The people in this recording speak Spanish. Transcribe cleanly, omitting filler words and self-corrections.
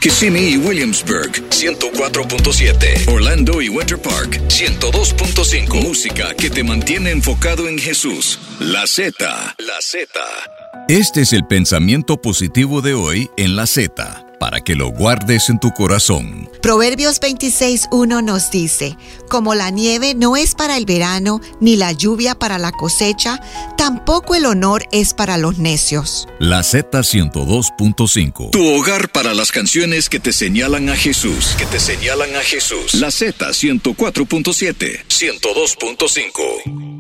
Kissimmee y Williamsburg, 104.7. Orlando y Winter Park, 102.5. Música que te mantiene enfocado en Jesús. La Z. Este es el pensamiento positivo de hoy en La Z, para que lo guardes en tu corazón. Proverbios 26:1 nos dice: como la nieve no es para el verano, ni la lluvia para la cosecha, tampoco el honor es para los necios. La Z 102.5. Tu hogar para las canciones que te señalan a Jesús. La Z 104.7. 102.5.